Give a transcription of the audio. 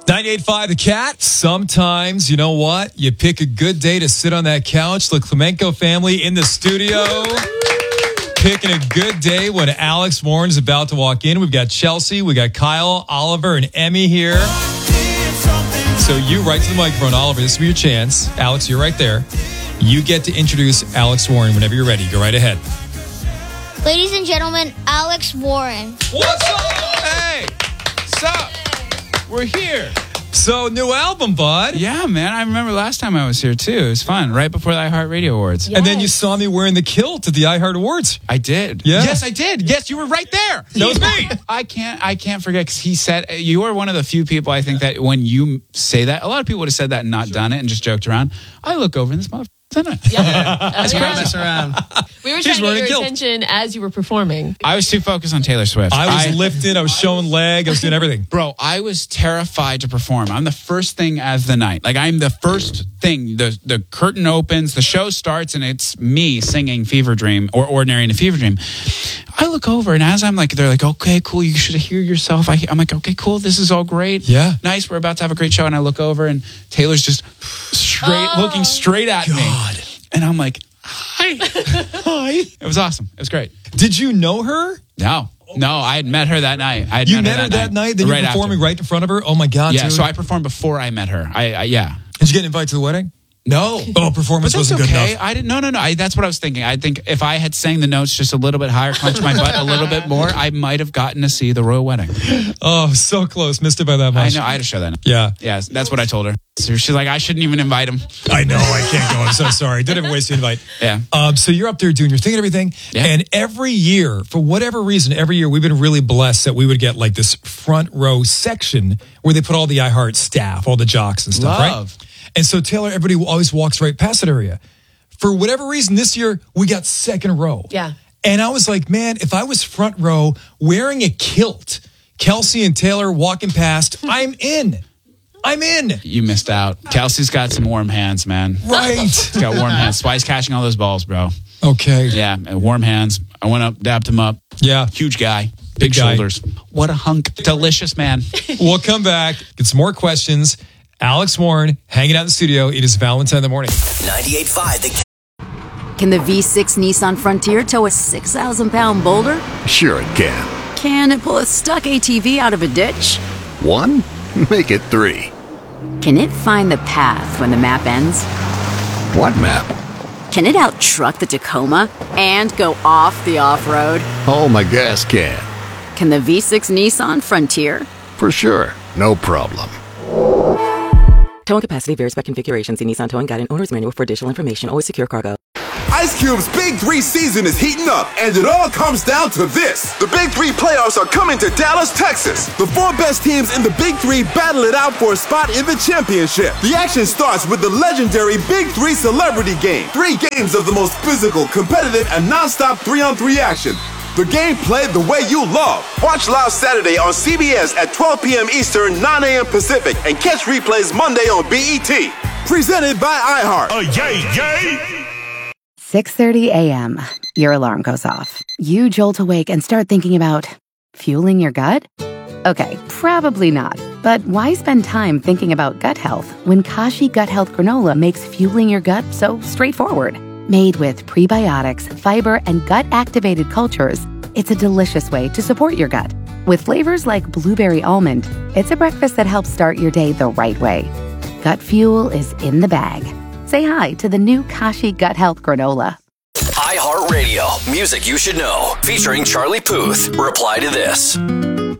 98.5 The Cat. Sometimes, you know what? You pick a good day to sit on that couch. The Clemenco family in the studio. Picking a good day when Alex Warren is about to walk in. We've got Chelsea, we got Kyle, Oliver, and Emmy here. So you right to the microphone, Oliver. This will be your chance. Alex, you're right there. You get to introduce Alex Warren whenever you're ready. Go right ahead. Ladies and gentlemen, Alex Warren. What's up? Hey, what's up? We're here. So, new album, bud. Yeah, man. I remember last time I was here, too. It was fun. Right before the iHeartRadio Awards. Yes. And then you saw me wearing the kilt at the iHeart Awards. I did. Yeah. Yes, I did. Yes, you were right there. That was me. I can't forget, because he said, you are one of the few people, I think, that when you say that, a lot of people would have said that and not done it and just joked around. I look over and this motherfucker. Yeah. That's crazy. Mess around. We were trying to get your attention as you were performing. I was too focused on Taylor Swift. I was lifted. I was showing leg. I was doing everything. Bro, I was terrified to perform. I'm the first thing as the night. Like, I'm the first thing. The curtain opens, the show starts, and it's me singing Fever Dream or Ordinary in a Fever Dream. I look over, and as I'm like, they're like, okay, cool, you should hear yourself. I'm like, okay, cool, this is all great. Yeah. Nice, we're about to have a great show. And I look over, and Taylor's just looking straight at me. And I'm like, hi. Hi. It was awesome. It was great. Did you know her? No, I had met her that night. You met her that night? Then you were performing right in front of her? Oh, my God. Yeah, dude. so I performed before I met her. Yeah. Did you get invited to the wedding? No. Oh, performance wasn't good enough. I didn't. No. That's what I was thinking. I think if I had sang the notes just a little bit higher, clenched my butt a little bit more, I might have gotten to see the royal wedding. Oh, so close. Missed it by that much. I know. I had to show that. Yeah. Yeah, that's what I told her. So she's like, I shouldn't even invite him. I know. I can't go. I'm so sorry. Didn't even waste the invite. Yeah. So you're up there doing your thing and everything. Yeah. And every year, for whatever reason, we've been really blessed that we would get like this front row section where they put all the iHeart staff, all the jocks and stuff, right? And so Taylor, everybody always walks right past that area. For whatever reason, this year, we got second row. Yeah. And I was like, man, if I was front row wearing a kilt, Kelsey and Taylor walking past, I'm in. You missed out. Kelsey's got some warm hands, man. Right. He's got warm hands. That's why he's catching all those balls, bro. Okay. Yeah, warm hands. I went up, dapped him up. Yeah. Huge guy. Big shoulders. What a hunk. Delicious, man. We'll come back. Get some more questions. Alex Warren hanging out in the studio. It is Valentine in the morning. 98.5 Can the V6 Nissan Frontier tow a 6,000-pound boulder? Sure it can. Can it pull a stuck ATV out of a ditch? 1? Make it 3. Can it find the path when the map ends? What map? Can it out-truck the Tacoma and go off the off-road? Oh, my gas can. Can the V6 Nissan Frontier? For sure. No problem. Towing capacity varies by configuration. See Nissan Towing Guide and Owner's Manual for additional information. Always secure cargo. Ice Cube's Big 3 season is heating up, and it all comes down to this. The Big 3 playoffs are coming to Dallas, Texas. The 4 best teams in the Big 3 battle it out for a spot in the championship. The action starts with the legendary Big 3 Celebrity Game. 3 games of the most physical, competitive, and non-stop 3-on-3 action. The game played the way you love. Watch live Saturday on CBS at 12 p.m. Eastern, 9 a.m. Pacific, and catch replays Monday on BET. Presented by iHeart. Yay! 6:30 a.m. Your alarm goes off. You jolt awake and start thinking about fueling your gut? Okay, probably not. But why spend time thinking about gut health when Kashi Gut Health Granola makes fueling your gut so straightforward? Made with prebiotics, fiber, and gut-activated cultures, it's a delicious way to support your gut. With flavors like blueberry almond, it's a breakfast that helps start your day the right way. Gut fuel is in the bag. Say hi to the new Kashi Gut Health Granola. iHeartRadio, music you should know, featuring Charlie Puth. Reply to this.